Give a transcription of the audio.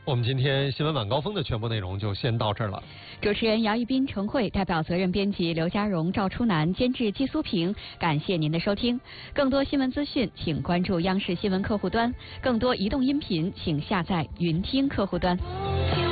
我们今天新闻晚高峰的全部内容就先到这儿了。 主持人姚一斌、程慧，代表责任编辑刘家荣、赵初南，监制季苏平。感谢您的收听。更多新闻资讯，请关注央视新闻客户端；更多移动音频，请下载云听客户端。